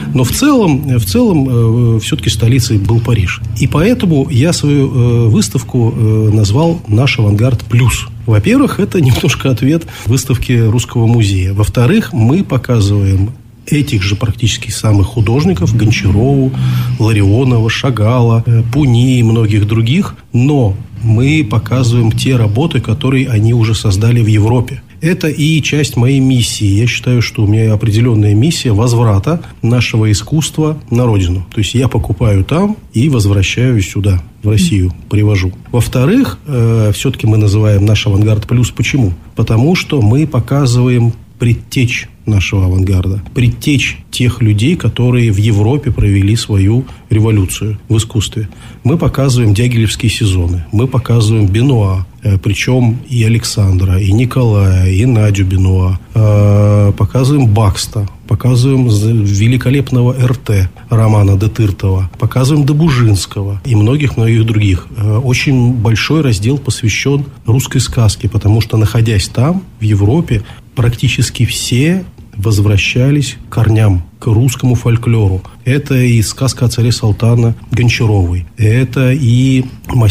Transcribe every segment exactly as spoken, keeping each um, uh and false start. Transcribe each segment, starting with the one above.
Но в целом, в целом э, все-таки столицей был Париж. И поэтому я свою э, выставку э, назвал «Наш авангард плюс». Во-первых, это немножко ответ выставки Русского музея. Во-вторых, мы показываем этих же практически самых художников: Гончарову, Ларионова, Шагала, Пуни и многих других. Но мы показываем те работы, которые они уже создали в Европе. Это и часть моей миссии. Я считаю, что у меня определенная миссия возврата нашего искусства на родину. То есть я покупаю там и возвращаю сюда, в Россию, привожу. Во-вторых, э, все-таки мы называем «Наш авангард плюс». Почему? Потому что мы показываем предтечь нашего авангарда, предтечь тех людей, которые в Европе провели свою революцию в искусстве. Мы показываем дягилевские сезоны, мы показываем Бенуа, причем и Александра, и Николая, и Надю Бенуа, показываем Бакста, показываем великолепного эр тэ Романа де Тыртова, показываем Добужинского и многих-многих других. Очень большой раздел посвящен русской сказке, потому что, находясь там, в Европе, практически все возвращались к корням, к русскому фольклору. Это и сказка о царе Салтана Гончаровой, это и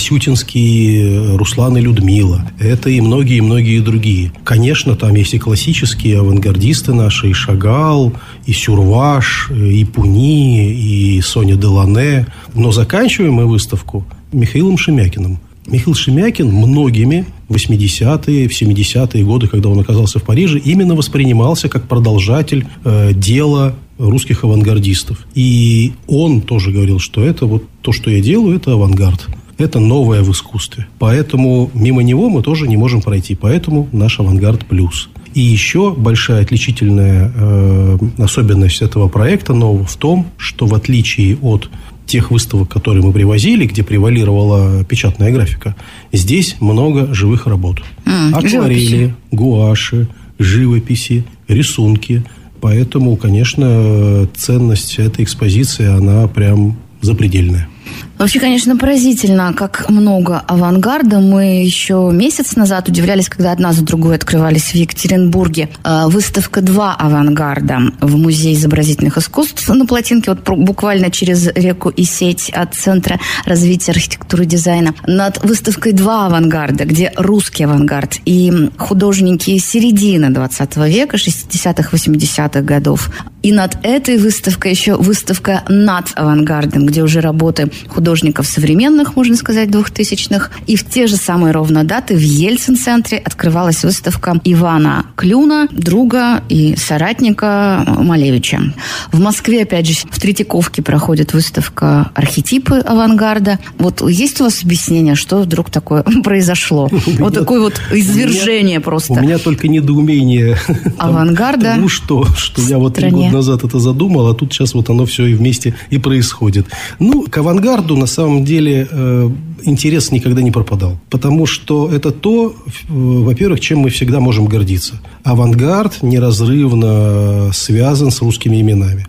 Масютинский Руслан и Людмила, это и многие-многие другие. Конечно, там есть и классические авангардисты наши, и Шагал, и Сюрваш, и Пуни, и Соня Делане. Но заканчиваем мы выставку Михаилом Шемякиным. Михаил Шемякин многими в восьмидесятые, в семидесятые годы, когда он оказался в Париже, именно воспринимался как продолжатель э, дела русских авангардистов. И он тоже говорил, что это вот то, что я делаю, это авангард. Это новое в искусстве. Поэтому мимо него мы тоже не можем пройти. Поэтому наш авангард плюс. И еще большая отличительная э, особенность этого проекта нового в том, что в отличие от тех выставок, которые мы привозили, где превалировала печатная графика, здесь много живых работ. Mm, акварели, живописи. Гуаши, живописи, рисунки. Поэтому, конечно, ценность этой экспозиции, она прям запредельная. Вообще, конечно, поразительно, как много авангарда. Мы еще месяц назад удивлялись, когда одна за другой открывались в Екатеринбурге. Выставка «Два авангарда» в Музее изобразительных искусств на Плотинке, вот буквально через реку и сеть от Центра развития архитектуры и дизайна. Над выставкой «Два авангарда», где русский авангард и художники середины двадцатого века, шестидесятых, восьмидесятых годов. И над этой выставкой еще выставка «Над авангардом», где уже работы художников современных, можно сказать, двухтысячных. И в те же самые ровно даты в Ельцин-центре открывалась выставка Ивана Клюна, друга и соратника Малевича. В Москве, опять же, в Третьяковке проходит выставка «Архетипы авангарда». Вот есть у вас объяснение, что вдруг такое произошло? Вот такое вот извержение просто. У меня только недоумение авангарда. Тому, что я вот три года назад это задумал, а тут сейчас вот оно все и вместе и происходит. Ну, к авангарду на самом деле э, интерес никогда не пропадал. Потому что это то, э, во-первых, чем мы всегда можем гордиться. Авангард неразрывно связан с русскими именами.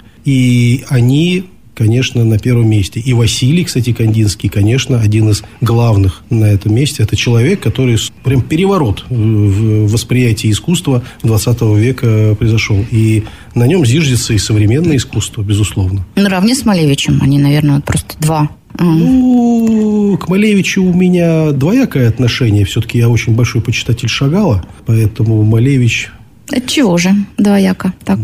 И они, конечно, на первом месте. И Василий, кстати, Кандинский, конечно, один из главных на этом месте. Это человек, который прям переворот в восприятии искусства двадцатого века произошел. И на нем зиждется и современное искусство, безусловно. Наравне с Малевичем. Они, наверное, просто два. Ну, к Малевичу у меня двоякое отношение. Все-таки я очень большой почитатель Шагала. Поэтому Малевич... Отчего же двояко так?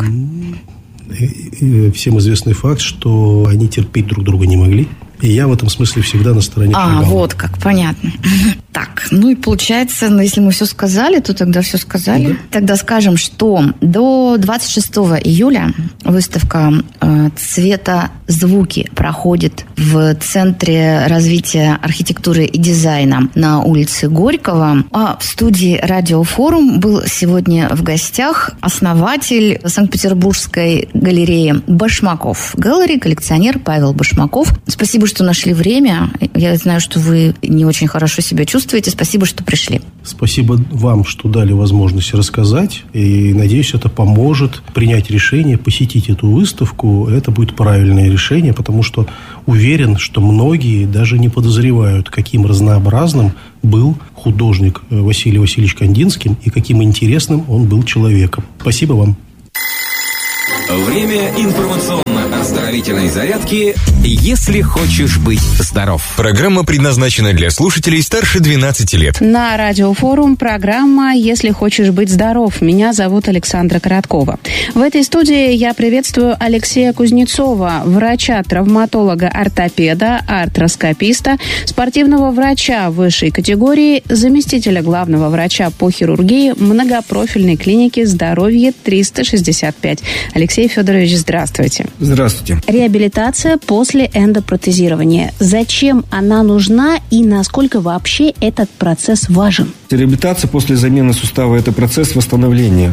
Всем известный факт, что они терпеть друг друга не могли. И я в этом смысле всегда на стороне Шагала. А, вот как, понятно. Так, ну и получается, ну, если мы все сказали, то тогда все сказали. Да. Тогда скажем, что до двадцать шестого июля выставка э, «Цвета звуки» проходит в Центре развития архитектуры и дизайна на улице Горького. А в студии «Радиофорум» был сегодня в гостях основатель Санкт-Петербургской галереи Башмаков Галлери, коллекционер Павел Башмаков. Спасибо, что нашли время. Я знаю, что вы не очень хорошо себя чувствуете. Спасибо, что пришли. Спасибо вам, что дали возможность рассказать. И, надеюсь, это поможет принять решение, посетить эту выставку. Это будет правильное решение, потому что уверен, что многие даже не подозревают, каким разнообразным был художник Василий Васильевич Кандинский и каким интересным он был человеком. Спасибо вам. Время информационно оздоровительной зарядки, если хочешь быть здоров. Программа предназначена для слушателей старше двенадцати лет. На Радиофорум программа «Если хочешь быть здоров». Меня зовут Александра Короткова. В этой студии я приветствую Алексея Кузнецова, врача-травматолога, ортопеда, артроскописта, спортивного врача высшей категории, заместителя главного врача по хирургии многопрофильной клиники «Здоровье триста шестьдесят пять». Алексей Федорович, здравствуйте. Здравствуйте. Реабилитация после эндопротезирования. Зачем она нужна и насколько вообще этот процесс важен? Реабилитация после замены сустава – это процесс восстановления.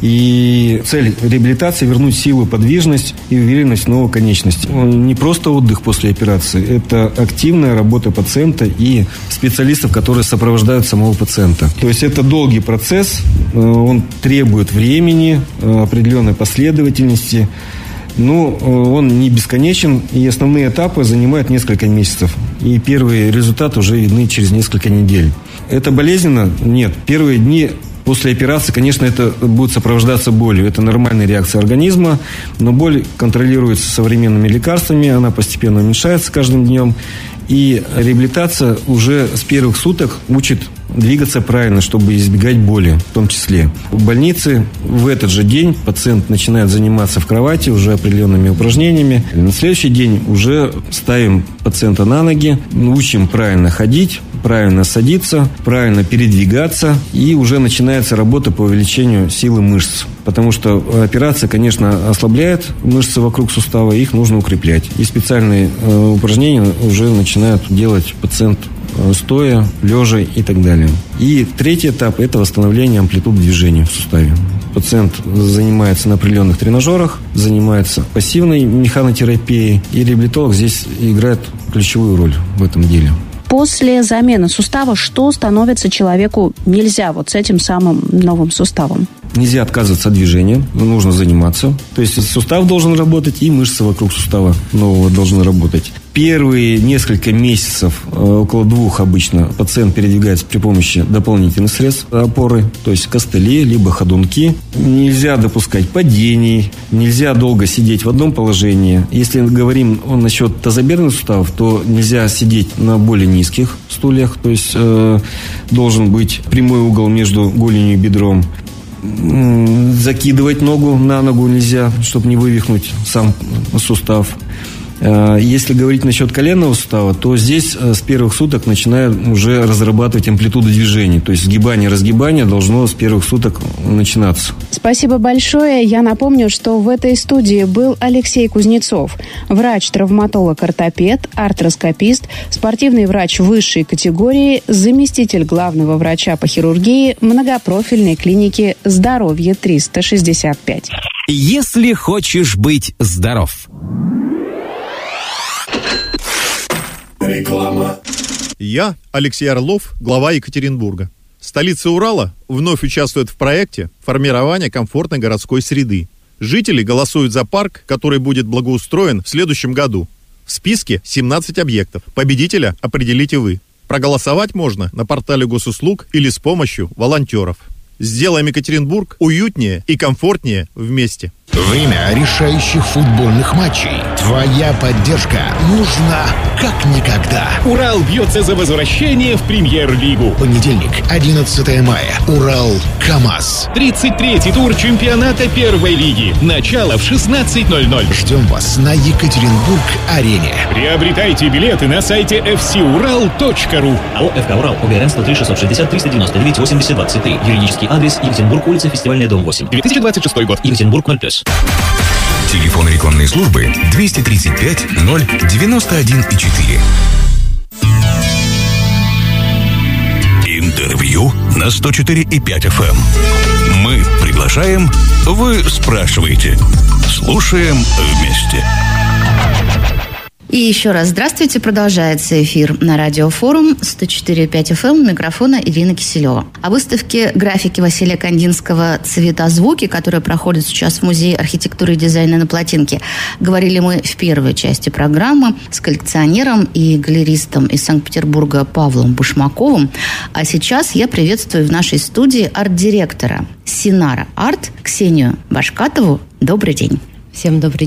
И цель реабилитации – вернуть силу, подвижность и уверенность в новой конечности. Не просто отдых после операции, это активная работа пациента и специалистов, которые сопровождают самого пациента. То есть это долгий процесс, он требует времени, определенной последовательности. Но он не бесконечен, и основные этапы занимают несколько месяцев. И первые результаты уже видны через несколько недель. Это болезненно? Нет. Первые дни после операции, конечно, это будет сопровождаться болью. Это нормальная реакция организма, но боль контролируется современными лекарствами, она постепенно уменьшается каждым днем. И реабилитация уже с первых суток учит двигаться правильно, чтобы избегать боли в том числе. В больнице в этот же день пациент начинает заниматься в кровати уже определенными упражнениями. На следующий день уже ставим пациента на ноги, учим правильно ходить, правильно садиться, правильно передвигаться, и уже начинается работа по увеличению силы мышц. Потому что операция, конечно, ослабляет мышцы вокруг сустава, их нужно укреплять. И специальные э, упражнения уже начинают делать пациент стоя, лежа и так далее. И третий этап – это восстановление амплитуды движения в суставе. Пациент занимается на определенных тренажерах, занимается пассивной механотерапией, и реабилитолог здесь играет ключевую роль в этом деле. После замены сустава что становится человеку нельзя вот с этим самым новым суставом? Нельзя отказываться от движения, нужно заниматься. То есть сустав должен работать, и мышцы вокруг сустава нового должны работать. Первые несколько месяцев, около двух обычно, пациент передвигается при помощи дополнительных средств опоры, то есть костыли, либо ходунки. Нельзя допускать падений, нельзя долго сидеть в одном положении. Если говорим насчет тазобедренных суставов, то нельзя сидеть на более низких стульях, то есть э, должен быть прямой угол между голенью и бедром. Закидывать ногу на ногу нельзя, чтобы не вывихнуть сам сустав. Если говорить насчет коленного сустава, то здесь с первых суток начинают уже разрабатывать амплитуду движений. То есть сгибание, разгибание должно с первых суток начинаться. Спасибо большое. Я напомню, что в этой студии был Алексей Кузнецов, врач-травматолог-ортопед, артроскопист, спортивный врач высшей категории, заместитель главного врача по хирургии многопрофильной клиники «Здоровье триста шестьдесят пять». Если хочешь быть здоров. Реклама. Я, Алексей Орлов, глава Екатеринбурга. Столица Урала вновь участвует в проекте формирования комфортной городской среды. Жители голосуют за парк, который будет благоустроен в следующем году. В списке семнадцать объектов. Победителя определите вы. Проголосовать можно на портале госуслуг или с помощью волонтеров. Сделаем Екатеринбург уютнее и комфортнее вместе. Время решающих футбольных матчей. Твоя поддержка нужна как никогда. Урал бьется за возвращение в премьер-лигу. Понедельник, одиннадцатое мая. Урал-КамАЗ. тридцать третий тур чемпионата первой лиги. Начало в шестнадцать ноль ноль. Ждем вас на Екатеринбург-арене. Приобретайте билеты на сайте эф си урал точка ру. АО «ФК Урал», ОГРН сто три шестьсот шестьдесят триста девяносто девять восемьдесят двадцать три. Юридический адрес: Екатеринбург, улица Фестивальная, дом восемь. две тысячи двадцать шестой год. Екатеринбург, ноль плюс. Телефон рекламной службы двести тридцать пять ноль девяносто один четыре. Интервью на сто четыре и пять эф эм. Мы приглашаем, вы спрашиваете. Слушаем вместе. И еще раз здравствуйте. Продолжается эфир на Радиофорум сто четыре и пять эф эм. У микрофона Ирина Киселева. О выставке графики Василия Кандинского «Цветозвуки», которая проходит сейчас в Музее архитектуры и дизайна на Плотинке, говорили мы в первой части программы с коллекционером и галеристом из Санкт-Петербурга Павлом Башмаковым. А сейчас я приветствую в нашей студии арт-директора Синара Арт Ксению Башкатову. Добрый день. Всем добрый день.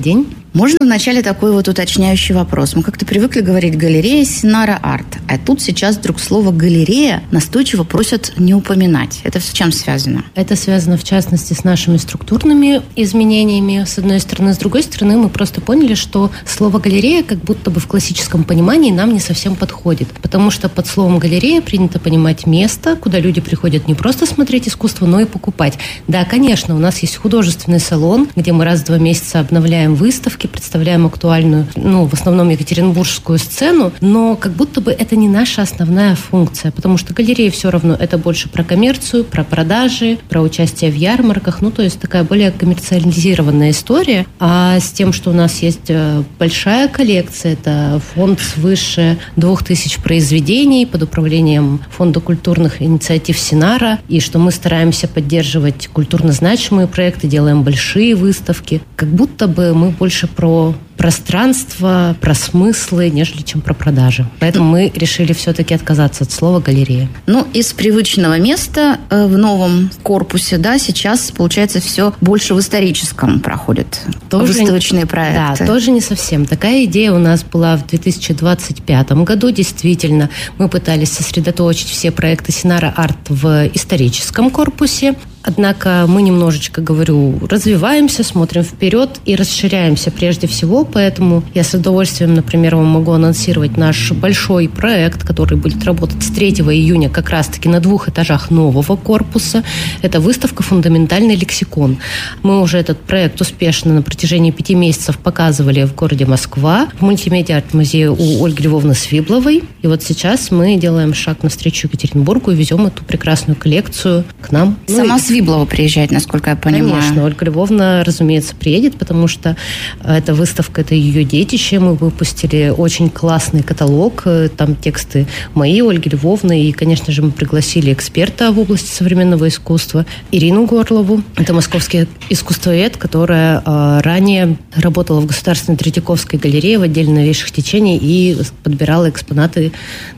Можно вначале такой вот уточняющий вопрос. Мы как-то привыкли говорить «галерея Синара Арт», а тут сейчас вдруг слово «галерея» настойчиво просят не упоминать. Это с чем связано? Это связано, в частности, с нашими структурными изменениями, с одной стороны. С другой стороны, мы просто поняли, что слово «галерея» как будто бы в классическом понимании нам не совсем подходит. Потому что под словом «галерея» принято понимать место, куда люди приходят не просто смотреть искусство, но и покупать. Да, конечно, у нас есть художественный салон, где мы раз в два месяца обновляем выставки, представляем актуальную, ну, в основном екатеринбургскую сцену, но как будто бы это не наша основная функция, потому что галерея все равно это больше про коммерцию, про продажи, про участие в ярмарках, ну, то есть такая более коммерциализированная история. А с тем, что у нас есть большая коллекция, это фонд свыше двух тысяч произведений под управлением Фонда культурных инициатив Синара, и что мы стараемся поддерживать культурно значимые проекты, делаем большие выставки, как будто бы мы больше про пространство, про смыслы, нежели чем про продажи. Поэтому мы решили все-таки отказаться от слова «галерея». Ну, из привычного места э, в новом корпусе, да, сейчас, получается, все больше в историческом проходит. Тоже, выставочные проекты. Да, тоже не совсем. Такая идея у нас была в две тысячи двадцать пятом году. Действительно, мы пытались сосредоточить все проекты Синара Арт в историческом корпусе. Однако мы немножечко, говорю, развиваемся, смотрим вперед и расширяемся прежде всего. Поэтому я с удовольствием, например, вам могу анонсировать наш большой проект, который будет работать с третьего июня как раз-таки на двух этажах нового корпуса. Это выставка «Фундаментальный лексикон». Мы уже этот проект успешно на протяжении пяти месяцев показывали в городе Москва, в мультимедиа-арт-музее у Ольги Львовны Свибловой. И вот сейчас мы делаем шаг навстречу Екатеринбургу и везем эту прекрасную коллекцию к нам. Сама ну, Свиблова приезжает, насколько я понимаю. Конечно, Ольга Львовна, разумеется, приедет, потому что эта выставка, это ее детище. Мы выпустили очень классный каталог, там тексты мои, Ольги Львовны, и, конечно же, мы пригласили эксперта в области современного искусства Ирину Горлову. Это московский искусствовед, которая э, ранее работала в Государственной Третьяковской галерее в отделе новейших течений и подбирала экспонаты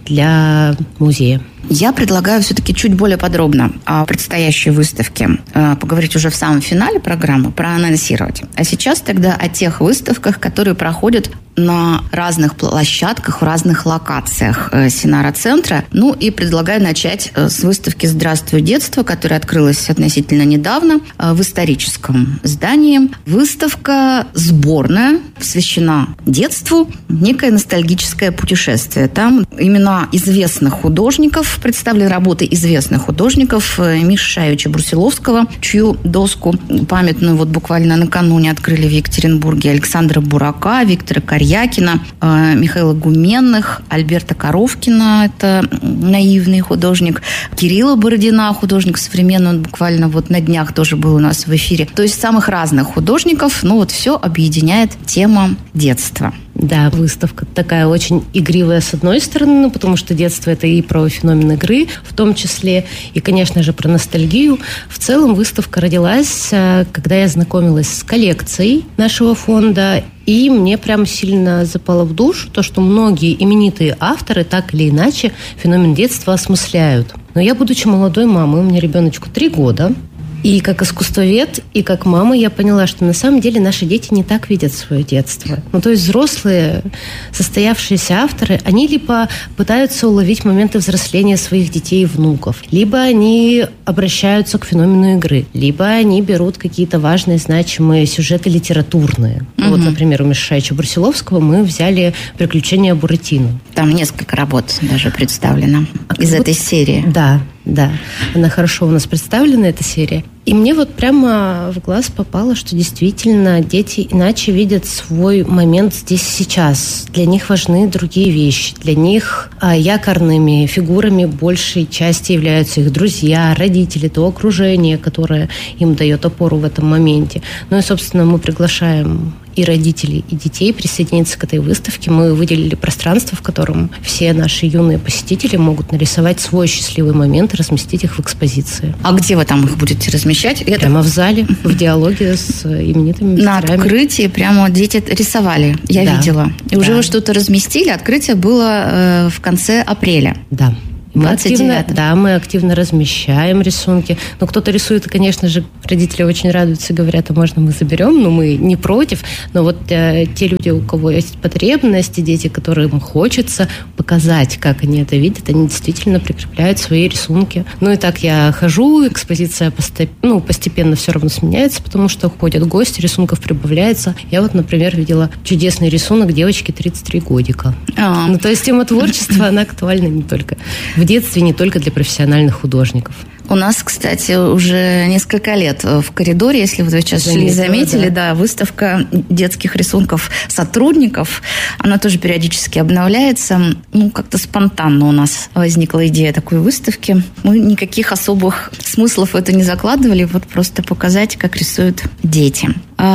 для музея. Я предлагаю все-таки чуть более подробно о предстоящей выставке поговорить уже в самом финале программы, проанонсировать. А сейчас тогда о тех выставках, которые проходят на разных площадках, в разных локациях Синара-центра. Ну и предлагаю начать с выставки «Здравствуй, детство», которая открылась относительно недавно в историческом здании. Выставка сборная, посвящена детству, некое ностальгическое путешествие. Там имена известных художников, представлены работы известных художников Миши Шаевича Брусиловского, чью доску памятную вот буквально накануне открыли в Екатеринбурге, Александра Бурака, Виктора Карьякина, Михаила Гуменных, Альберта Коровкина, это наивный художник, Кирилла Бородина, художник современный, он буквально вот на днях тоже был у нас в эфире. То есть самых разных художников, ну вот все объединяет тема детства. Да, выставка такая очень игривая с одной стороны, ну, потому что детство – это и про феномен игры, в том числе, и, конечно же, про ностальгию. В целом выставка родилась, когда я знакомилась с коллекцией нашего фонда, и мне прям сильно запало в душу то, что многие именитые авторы так или иначе феномен детства осмысляют. Но я, будучи молодой мамой, у меня ребеночку три года, и как искусствовед, и как мама я поняла, что на самом деле наши дети не так видят свое детство. Ну, то есть взрослые, состоявшиеся авторы, они либо пытаются уловить моменты взросления своих детей и внуков, либо они обращаются к феномену игры, либо они берут какие-то важные, значимые сюжеты литературные. Угу. Вот, например, у Миши Шаевича Брусиловского мы взяли «Приключения Буратино». Там несколько работ даже представлено из вот, этой серии. Да. Да, она хорошо у нас представлена, эта серия. И мне вот прямо в глаз попало, что действительно дети иначе видят свой момент здесь и сейчас. Для них важны другие вещи. Для них а, якорными фигурами большей части являются их друзья, родители, то окружение, которое им дает опору в этом моменте. Ну и, собственно, мы приглашаем и родителей, и детей присоединиться к этой выставке. Мы выделили пространство, в котором все наши юные посетители могут нарисовать свой счастливый момент и разместить их в экспозиции. А где вы там их будете размещать? Прямо Это... в зале, в диалоге с именитыми мастерами. На открытии прямо дети рисовали, я да. видела. И да. уже вы что-то разместили, открытие было э, в конце апреля. Да. Мы активно, да, мы активно размещаем рисунки. Но кто-то рисует, и, конечно же, родители очень радуются, говорят, а можно мы заберем? Но мы не против. Но вот э, те люди, у кого есть потребности, дети, которым хочется показать, как они это видят, они действительно прикрепляют свои рисунки. Ну и так я хожу, экспозиция постеп... ну, постепенно все равно сменяется, потому что ходят гости, рисунков прибавляется. Я вот, например, видела чудесный рисунок девочки тридцать три годика. А-а-а. Ну, то есть тема творчества, она актуальна не только в детстве, не только для профессиональных художников. У нас, кстати, уже несколько лет в коридоре, если вы сейчас шли, заметили, да. да, выставка детских рисунков сотрудников. Она тоже периодически обновляется. Ну, как-то спонтанно у нас возникла идея такой выставки. Мы никаких особых смыслов в это не закладывали, вот просто показать, как рисуют дети.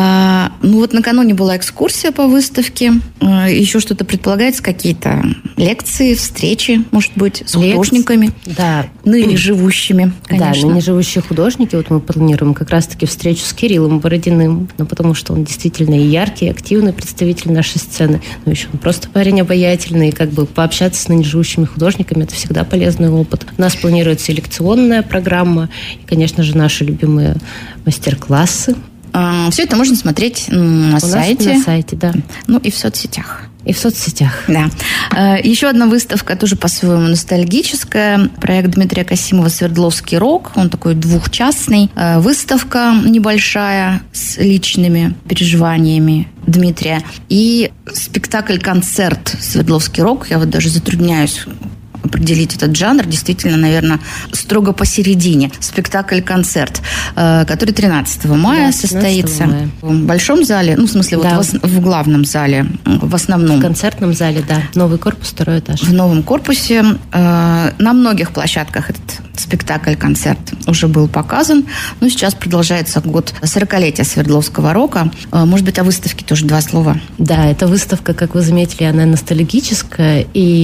А, ну, вот накануне была экскурсия по выставке. А, еще что-то предполагается, какие-то лекции, встречи, может быть, с Лекции, художниками, да. ныне живущими. Конечно. Да, ныне живущие художники. Вот мы планируем как раз-таки встречу с Кириллом Бородиным, ну, потому что он действительно и яркий, и активный представитель нашей сцены. Но еще он просто парень обаятельный. И как бы пообщаться с ныне живущими художниками – это всегда полезный опыт. У нас планируется лекционная программа и, конечно же, наши любимые мастер-классы. Все это можно смотреть на У сайте. Нас на сайте, да. Ну и в соцсетях. И в соцсетях. Да. Еще одна выставка, тоже по-своему ностальгическая. Проект Дмитрия Касимова «Свердловский рок». Он такой двухчастный. Выставка небольшая с личными переживаниями Дмитрия. И спектакль-концерт «Свердловский рок». Я вот даже затрудняюсь определить этот жанр, действительно, наверное, строго посередине. Спектакль-концерт, который тринадцатого мая да, состоится мая. В большом зале, ну, в смысле, да. вот в, в главном зале, в основном. В концертном зале, да. Новый корпус, второй этаж. В новом корпусе. На многих площадках этот спектакль-концерт уже был показан. Ну, сейчас продолжается год сорокалетия Свердловского рока. Может быть, о выставке тоже два слова. Да, эта выставка, как вы заметили, она ностальгическая.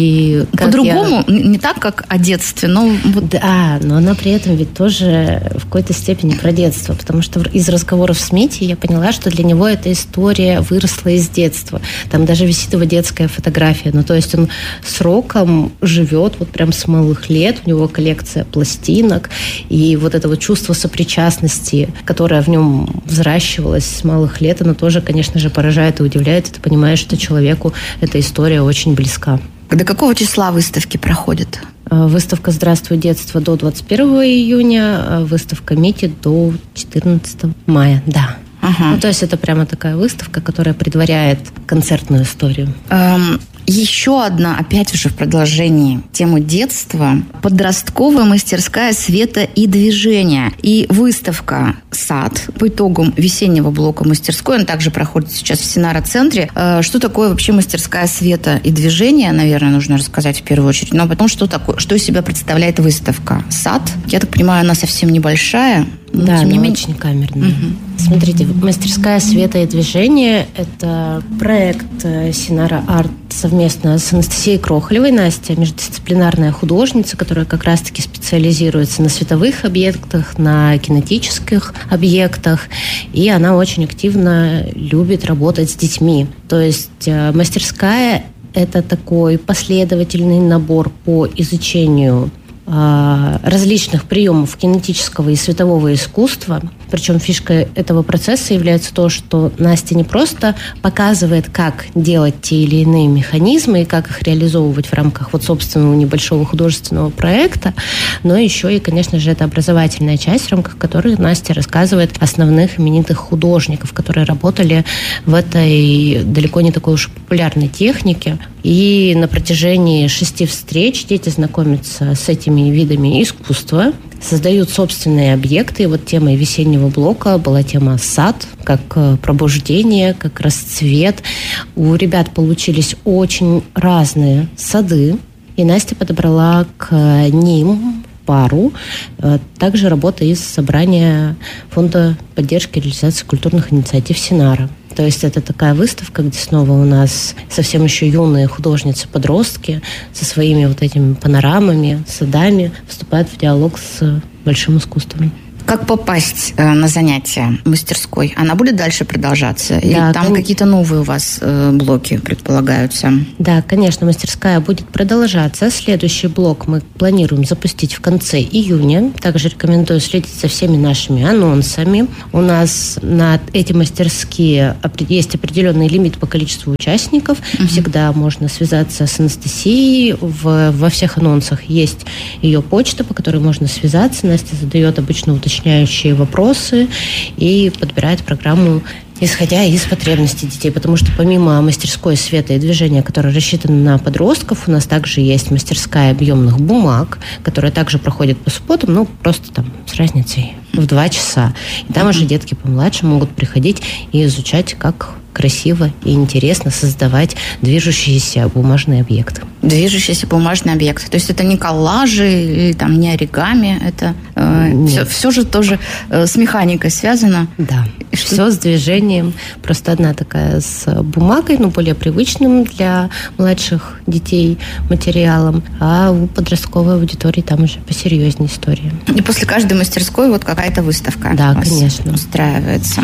И по-другому, я... не так, как о детстве, но... Да, но она при этом ведь тоже в какой-то степени про детство. Потому что из разговоров с Митей я поняла, что для него эта история выросла из детства. Там даже висит его детская фотография. Ну, то есть он с роком живет вот прям с малых лет. У него коллекция пластинок. И вот это вот чувство сопричастности, которое в нем взращивалось с малых лет, оно тоже, конечно же, поражает и удивляет. И ты понимаешь, что человеку эта история очень близка. До какого числа выставки проходят? Выставка «Здравствуй, детство» до двадцать первого июня, выставка Мити до четырнадцатого мая, да. Ага. Ну, то есть это прямо такая выставка, которая предваряет концертную историю. Эм, еще одна, опять уже в продолжении темы детства, подростковая мастерская света и движения. И выставка «Сад» по итогам весеннего блока мастерской, она также проходит сейчас в Синаро-центре. Э, что такое вообще мастерская света и движения, наверное, нужно рассказать в первую очередь. Но потом, что такое, что из себя представляет выставка «Сад». Я так понимаю, она совсем небольшая. Но, да, тем не менее... очень камерная. Угу. Смотрите, мастерская света и движения – это проект Синара Арт совместно с Анастасией Крохолевой. Настя – междисциплинарная художница, которая как раз-таки специализируется на световых объектах, на кинетических объектах. И она очень активно любит работать с детьми. То есть мастерская – это такой последовательный набор по изучению различных приемов кинетического и светового искусства. Причем фишкой этого процесса является то, что Настя не просто показывает, как делать те или иные механизмы и как их реализовывать в рамках вот собственного небольшого художественного проекта, но еще и, конечно же, это образовательная часть, в рамках которой Настя рассказывает основных именитых художников, которые работали в этой далеко не такой уж популярной технике. И на протяжении шести встреч дети знакомятся с этими видами искусства, создают собственные объекты. И вот темой весеннего блока была тема «Сад», как пробуждение, как расцвет. У ребят получились очень разные сады. И Настя подобрала к ним пару. Также работа из собрания Фонда поддержки и реализации культурных инициатив Синара. То есть это такая выставка, где снова у нас совсем еще юные художницы-подростки со своими вот этими панорамами, садами вступают в диалог с большим искусством. Как попасть э, на занятия мастерской? Она будет дальше продолжаться? Или Да, там кон... какие-то новые у вас э, блоки предполагаются? Да, конечно, мастерская будет продолжаться. Следующий блок мы планируем запустить в конце июня. Также рекомендую следить за всеми нашими анонсами. У нас на эти мастерские есть определенный лимит по количеству участников. Угу. Всегда можно связаться с Анастасией. В, во всех анонсах есть ее почта, по которой можно связаться. Настя задает обычно уточняющие вопросы и подбирает программу, исходя из потребностей детей. Потому что помимо мастерской света и движения, которая рассчитана на подростков, у нас также есть мастерская объемных бумаг, которая также проходит по субботам, ну, просто там с разницей в два часа. И там уже детки помладше могут приходить и изучать, как красиво и интересно создавать движущиеся бумажные объекты. Движущиеся бумажные объекты. То есть это не коллажи или там не оригами, это э, все, все же тоже э, с механикой связано. Да, все с движением. Просто одна такая с бумагой, но более привычным для младших детей материалом, а у подростковой аудитории там уже посерьезнее история. И после каждой мастерской вот какая-то выставка. Да, конечно. Устраивается.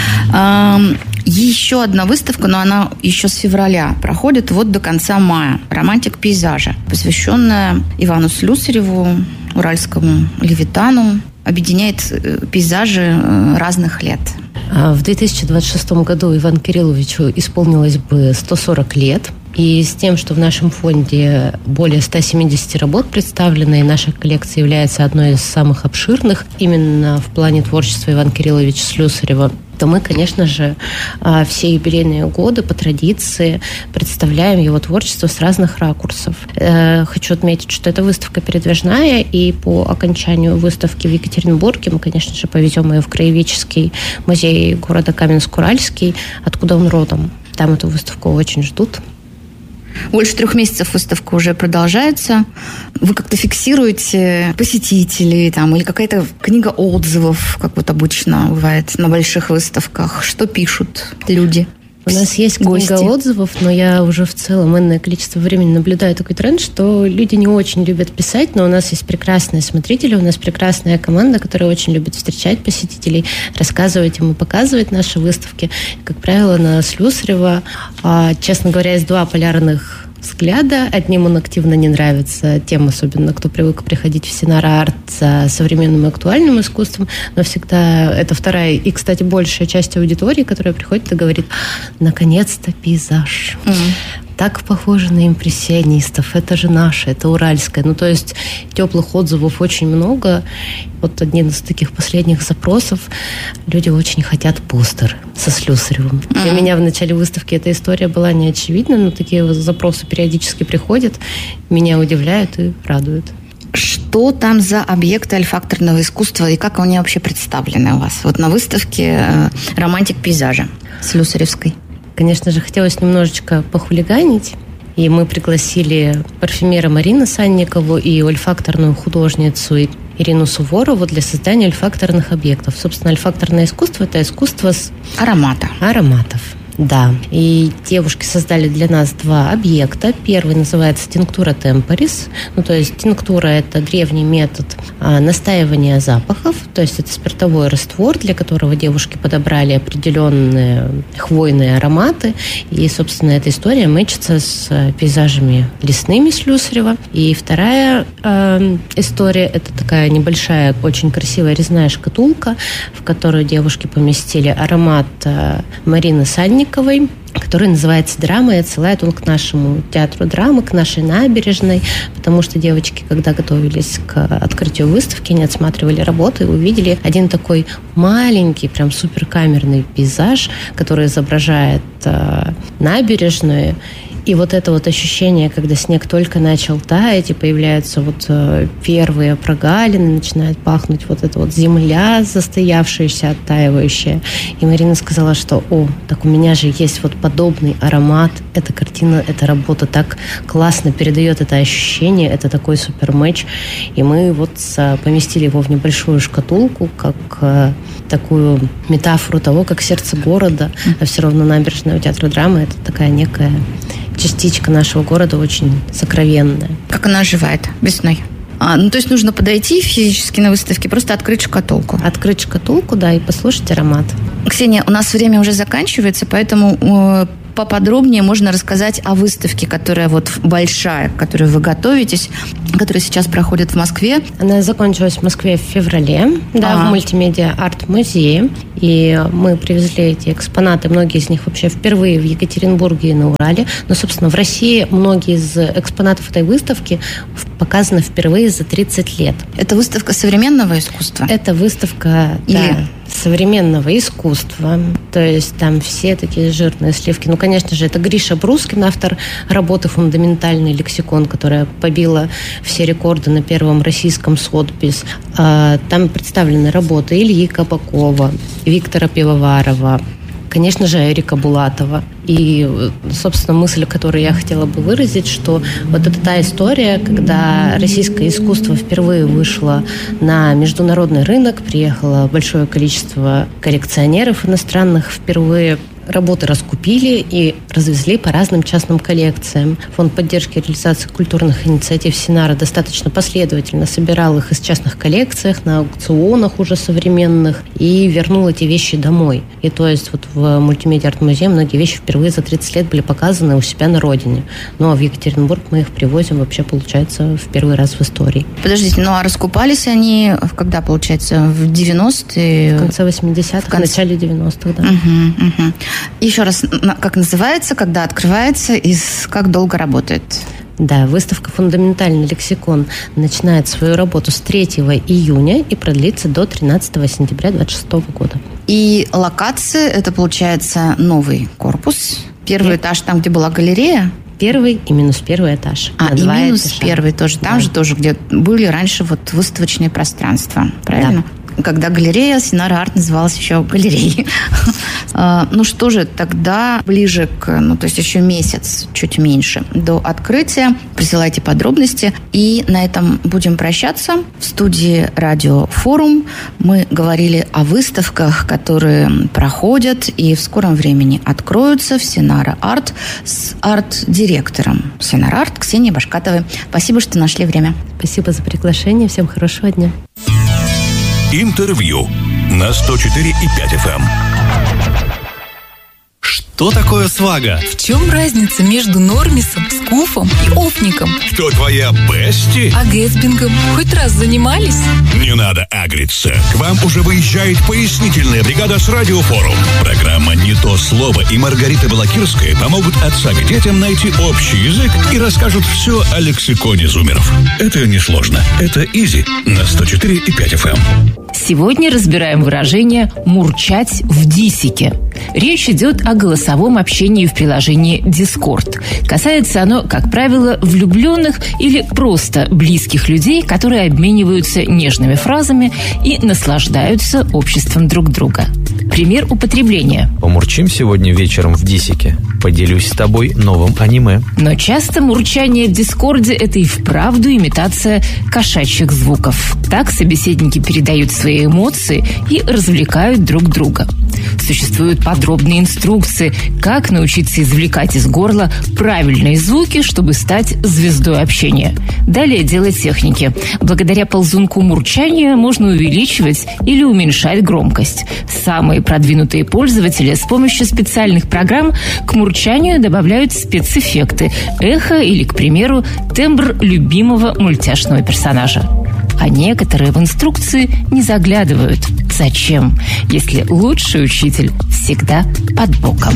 Еще одна выставка, но она еще с февраля проходит, вот до конца мая. «Романтик пейзажа», посвященная Ивану Слюсареву, уральскому левитану, объединяет пейзажи разных лет. В две тысячи двадцать шестом году Ивану Кирилловичу исполнилось бы сто сорок лет. И с тем, что в нашем фонде более ста семидесяти работ представлено, и наша коллекция является одной из самых обширных именно в плане творчества Ивана Кирилловича Слюсарева, то мы, конечно же, все юбилейные годы по традиции представляем его творчество с разных ракурсов. Хочу отметить, что эта выставка передвижная, и по окончанию выставки в Екатеринбурге мы, конечно же, повезем ее в Краеведческий музей города Каменск-Уральский, откуда он родом. Там эту выставку очень ждут. Больше трех месяцев выставка уже продолжается. Вы как-то фиксируете посетителей там, или какая-то книга отзывов, как вот обычно бывает на больших выставках? Что пишут люди? У нас есть гости. Книга отзывов, но я уже в целом энное количество времени наблюдаю такой тренд, что люди не очень любят писать, но у нас есть прекрасные смотрители, у нас прекрасная команда, которая очень любит встречать посетителей, рассказывать им и показывать наши выставки. Как правило, на Слюсарева, честно говоря, есть два полярных взгляда. Одним он активно не нравится, тем особенно, кто привык приходить в Синара Арт за современным и актуальным искусством, но всегда это вторая и, кстати, большая часть аудитории, которая приходит и говорит: наконец-то пейзаж. Mm. Так похоже на импрессионистов. Это же наше, это уральское. Ну, то есть теплых отзывов очень много. Вот один из таких последних запросов. Люди очень хотят постер со Слюсаревым. Mm-hmm. Для меня в начале выставки эта история была не очевидна, но такие запросы периодически приходят, меня удивляют и радуют. Что там за объекты альфакторного искусства и как они вообще представлены у вас? Вот на выставке «Романтик пейзажа» Слюсаревской. Конечно же, хотелось немножечко похулиганить, и мы пригласили парфюмера Марину Санникову и ольфакторную художницу Ирину Суворову для создания ольфакторных объектов. Собственно, ольфакторное искусство – это искусство с аромата. ароматов. Да, и девушки создали для нас два объекта. Первый называется тинктура темпорис. Ну, то есть тинктура – это древний метод а, настаивания запахов. То есть это спиртовой раствор, для которого девушки подобрали определенные хвойные ароматы. И, собственно, эта история мэчится с пейзажами лесными Слюсарева. И вторая э, история – это такая небольшая, очень красивая резная шкатулка, в которую девушки поместили аромат э, Марины Санниковой, который называется «Драма», и отсылает он к нашему театру драмы, к нашей набережной, потому что девочки, когда готовились к открытию выставки, они отсматривали работы и увидели один такой маленький, прям суперкамерный пейзаж, который изображает э, набережную. И вот это вот ощущение, когда снег только начал таять, и появляются вот э, первые прогалины, начинает пахнуть вот эта вот земля застоявшаяся, оттаивающая. И Марина сказала, что о, так у меня же есть вот подобный аромат. Эта картина, эта работа так классно передает это ощущение, это такой супер мэч. И мы вот э, поместили его в небольшую шкатулку, как э, такую метафору того, как сердце города, а все равно набережная у театра драмы — это такая некая частичка нашего города, очень сокровенная. Как она оживает весной? А, ну, то есть нужно подойти физически на выставке, просто открыть шкатулку. Открыть шкатулку, да, и послушать аромат. Ксения, у нас время уже заканчивается, поэтому э, поподробнее можно рассказать о выставке, которая вот большая, к которой вы готовитесь, которая сейчас проходит в Москве. Она закончилась в Москве в феврале, да, А. в мультимедиа-арт-музее. И мы привезли эти экспонаты, многие из них вообще впервые в Екатеринбурге и на Урале. Но, собственно, в России многие из экспонатов этой выставки показаны впервые за тридцать лет. Это выставка современного искусства? Это выставка, Или... да, современного искусства. То есть там все такие жирные сливки. Ну, конечно же, это Гриша Брускин, автор работы «Фундаментальный лексикон», которая побила все рекорды на первом российском сотбис. Там представлены работы Ильи Кабакова, Виктора Пивоварова, конечно же, Эрика Булатова. И, собственно, мысль, которую я хотела бы выразить, что вот это та история, когда российское искусство впервые вышло на международный рынок, приехало большое количество коллекционеров иностранных, впервые работы раскупили и развезли по разным частным коллекциям. Фонд поддержки и реализации культурных инициатив Синара достаточно последовательно собирал их из частных коллекций, на аукционах уже современных, и вернул эти вещи домой. И то есть вот в мультимедиа-арт-музее многие вещи впервые за тридцать лет были показаны у себя на родине. Ну а в Екатеринбург мы их привозим вообще, получается, в первый раз в истории. Подождите, ну а раскупались они когда, получается, в девяностые? В конце восьмидесятых, в, конце... в начале девяностых, да. Угу, угу. Еще раз, как называется, когда открывается и как долго работает? Да, выставка «Фундаментальный лексикон» начинает свою работу с третьего июня и продлится до тринадцатого сентября две тысячи двадцать шестого года. И локация, это, получается, новый корпус. Первый этаж, там, где была галерея? Первый и минус первый этаж. А, и минус этажа. Первый тоже. Там да. же тоже, где были раньше вот выставочные пространства. Правильно? Да. Когда галерея Синара Арт называлась еще галереей. Ну что же, тогда ближе к, ну то есть еще месяц, чуть меньше, до открытия. Присылайте подробности. И на этом будем прощаться. В студии Радио Форум мы говорили о выставках, которые проходят и в скором времени откроются в Синара Арт с арт-директором Синара Арт Ксенией Башкатовой. Спасибо, что нашли время. Спасибо за приглашение. Всем хорошего дня. Интервью на сто четыре и пять эф эм. Что такое свага? В чем разница между нормисом, скуфом и офником? Кто твоя бести? А гэтсбингом хоть раз занимались? Не надо агриться. К вам уже выезжает пояснительная бригада с Радиофорум. Программа «Не то слово» и Маргарита Балакирская помогут отцам и детям найти общий язык и расскажут все о лексиконе зумеров. Это несложно. Это изи на сто четыре и пять эф эм. Сегодня разбираем выражение «мурчать в дисике». Речь идет о голосовом общении в приложении Discord. Касается оно, как правило, влюбленных или просто близких людей, которые обмениваются нежными фразами и наслаждаются обществом друг друга. Пример употребления. Помурчим сегодня вечером в дисике. Поделюсь с тобой новым аниме. Но часто мурчание в Дискорде – это и вправду имитация кошачьих звуков. Так собеседники передают свои эмоции и развлекают друг друга. Существуют подробные инструкции, как научиться извлекать из горла правильные звуки, чтобы стать звездой общения. Далее дело техники. Благодаря ползунку мурчания можно увеличивать или уменьшать громкость. Самые продвинутые пользователи с помощью специальных программ к мурчанию добавляют спецэффекты, эхо или, к примеру, тембр любимого мультяшного персонажа. А некоторые в инструкции не заглядывают. Зачем, если лучший учитель всегда под боком?